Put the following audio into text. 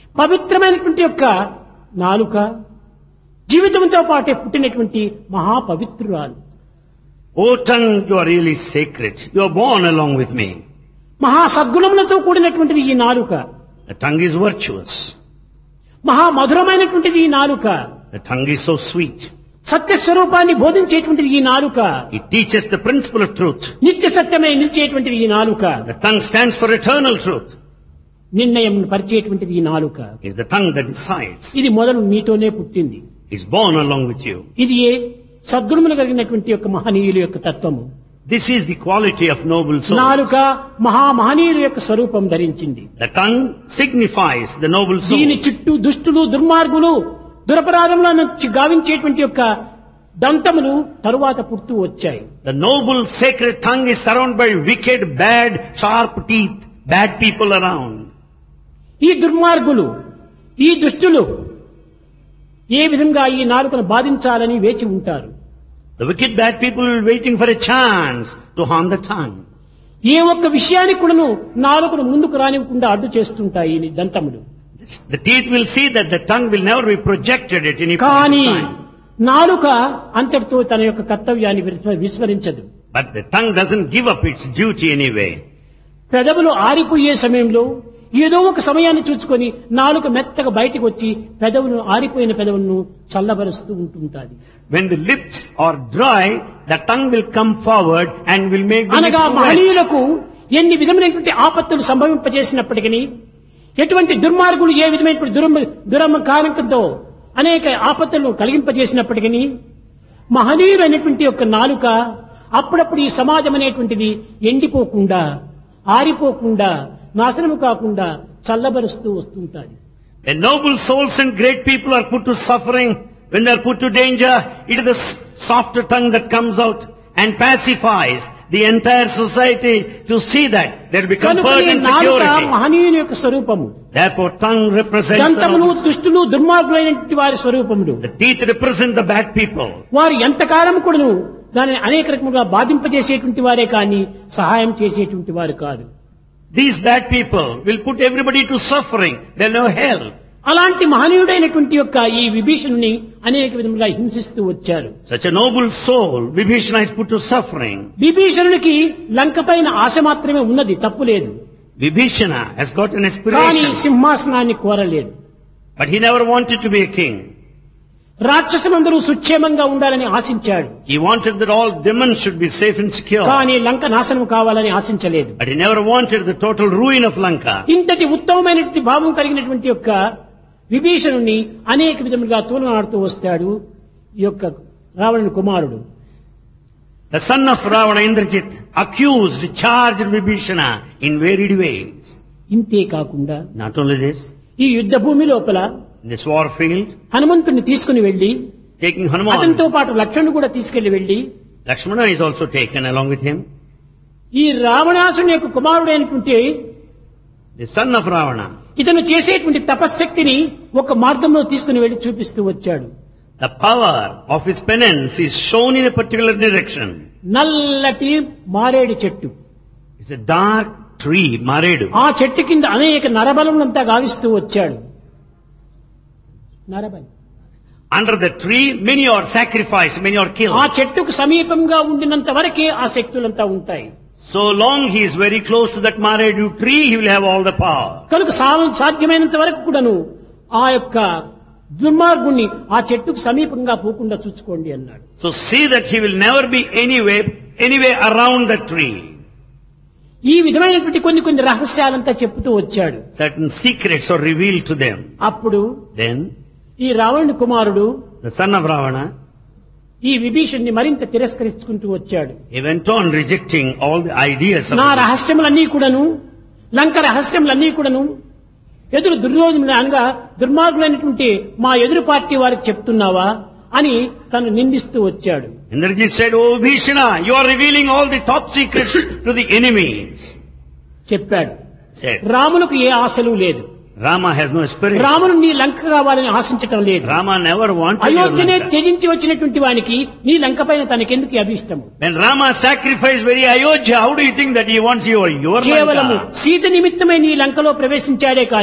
పవిత్రమైనటువంటి యొక్క నాలుక జీవితంతో పాటే పుట్టినటువంటి మహాపవిత్రురాలు. O tongue, you are really sacred. You are born along with me. మహా సద్గుణములతో కూడినటువంటిది ఈ నాలుక. The tongue is virtuous. మహా మధురమైనటువంటిది ఈ నాలుక. The tongue is so sweet. సత్య స్వరూపాన్ని బోధించేటువంటిది ఈ నాలుక. It teaches the principle of truth. నిత్య సత్యమై నిలిచేటువంటిది ఈ నాలుక. The tongue stands for eternal truth. నిర్ణయం పరిచేటువంటిది ఈ నాలుక. It's the tongue that decides. ఇది మొదలు నీతోనే పుట్టింది. It's born along with you. ఇది సద్గుణములు కలిగినటువంటి యొక్క మహనీయుల యొక్క తత్వము. This is the quality of noble souls. నాలుక మహామహనీయుల యొక్క స్వరూపం ధరించింది. The tongue signifies the noble దీని soul. చుట్టూ దుష్టులు దుర్మార్గులు దురపరాధములను గావించేటువంటి యొక్క దంతములు తరువాత పుడుతూ వచ్చాయి. The noble sacred tongue is surrounded by wicked, bad, sharp teeth, bad people around. ఈ దుర్మార్గులు ఈ దుష్టులు ఏ విధంగా ఈ నాలుకను బాధించాలని వేచి ఉంటారు. The wicked, bad people are waiting for a chance to harm the tongue. ఏ ఒక్క విషయానికి కూడాను నాలుకను ముందుకు రానివ్వకుండా అడ్డు చేస్తుంటాయి ఈ దంతములు. The teeth will see that the tongue will never be projected at any point కానీ of time. నాలుక అంతటితో తన యొక్క కర్తవ్యాన్ని విస్మరించదు. But the tongue doesn't give up its duty anyway. పెదవులు ఆరిపోయే సమయంలో ఏదో ఒక సమయాన్ని చూసుకొని నాలుక మెత్తగా బయటకు వచ్చి ఆరిపోయిన పెదవులను చల్లబరుస్తూ ఉంటుంటాది. When the lips are dry, the tongue will come forward and will make the అనగా lips wet. మహనీయులకు ఎన్ని విధమైనటువంటి ఆపత్తులు సంభవింపజేసినప్పటికీ ఎటువంటి దుర్మార్గులు ఏ విధమైనటువంటి దురహంకారంతో అనేక ఆపత్తులను కలిగింపజేసినప్పటికీ మహనీయులైనటువంటి యొక్క నాలుక అప్పుడప్పుడు ఈ సమాజం అనేటువంటిది ఎండిపోకుండా ఆరిపోకుండా నాశనము కాకుండా చల్లబరుస్తూ వస్తుంటాయి. When noble souls and great people are put to suffering, when they are put to danger, it is the softer tongue that comes out and pacifies the entire society to see that there will be comfort and security. మహనీయుని యొక్క స్వరూపము. Therefore, tongue represents the దంతములు noble. దుష్టులు దుర్మార్గులైనటువంటి వారి స్వరూపములు. The teeth represent the bad people. వారు ఎంతకాలం కూడాను దానిని అనేక రకములుగా బాధింపజేసేటువంటి వారే కానీ సహాయం చేసేటువంటి వారు కాదు. These bad people will put everybody to suffering. They'll no help. అలాంటి మహనీయుడైనటువంటి యొక్క ఈ విభీషణుని అనేక విధములుగా హింసిస్తూ వచ్చారు. Such a noble soul, Vibhishana is put to suffering. విభీషణునికి లంక పైన ఆశ మాత్రమే ఉన్నది, తప్పు లేదు. Vibhishana has got an కానీ aspiration, సింహాసనాన్ని కోరలేదు. but he never wanted to be a king. రాక్షసులందరూ సుక్షేమంగా ఉండాలని ఆశించాడు. He wanted that all demons should be safe and secure. కానీ లంక నాశనం కావాలని ఆశించలేదు. But he never wanted the total ruin of Lanka. ఇంతటి ఉత్తమమైనటువంటి భావం కలిగినటువంటి యొక్క విభీషణుని అనేక విధములుగా తూలనాడుతూ వస్తాడు ఈ యొక్క రావణుని కుమారుడు. The son of Ravana, Indrajit, accused, charged Vibhishana in varied ways. ఇంతే కాకుండా Not only this, ఈ యుద్ధ భూమి లోపల in this war field, హనుమంతుని తీసుకుని వెళ్లి taking అతనితో Hanuman, పాటు లక్ష్మణుడు కూడా తీసుకెళ్లి వెళ్లి Lakshmana is also taken along with him. ఈ రావణాసుని యొక్క కుమారుడైనటువంటి The son of Ravana, ఇతను చేసేటువంటి తపశ్శక్తిని ఒక మార్గంలో తీసుకుని వెళ్లి చూపిస్తూ వచ్చాడు. the power of his penance is shown in a particular direction. నల్లటి మారేడు చెట్టు, It's a dark tree, Maredu. ఆ చెట్టు కింద అనేక నరబలములంతా గావిస్తూ వచ్చాడు. నరబలి Under the tree, many are sacrificed, many are ఆ killed. చెట్టుకు సమీపంగా ఉండినంత వరకే ఆ శక్తులంతా ఉంటాయి. So long he is very close to that Maredu tree, he will have all the power. కనుక సాధ్యమైనంత వరకు కూడాను ఆ యొక్క దుర్మార్గుణ్ణి ఆ చెట్టుకు సమీపంగా పోకుండా చూసుకోండి అన్నాడు. So see that he will never be anyway around the tree. ఈ విధమైనటువంటి కొన్ని రహస్యాలంతా చెప్తూ వచ్చాడు. Certain secrets are revealed to them. అప్పుడు Then, ఈ రావణుని కుమారుడు the son of Ravana, ఈ విభీషణ్ణి మరింత తిరస్కరించుకుంటూ వచ్చాడు. he went on rejecting all the ideas of నా the రహస్యములన్నీ కూడాను, లంక రహస్యములన్నీ కూడాను ఎదురు దుర్యోధనుడు అనగా దుర్మార్గులైనటువంటి మా ఎదురు పార్టీ వారికి చెప్తున్నావా అని తను నిందిస్తూ వచ్చాడు. Indrajit said, "Oh Bhishana, you are revealing all the top secrets to the enemies." చెప్పాడు. Said, రాములకు ఏ ఆశలు లేదు. Rama has no spirit. రామును నీ లంక కావాలని ఆశించటం లేదు. Rama never wanted your అయోధ్యనే Lanka. త్యజించి వచ్చినటువంటి వానికి నీ లంక పైన తనకెందుకు అభిష్టము? When Rama sacrificed very Ayodhya, how do you think that he wants your కేవలము Lanka? సీత నిమిత్తమై నీ లంకలో ప్రవేశించాడే కాని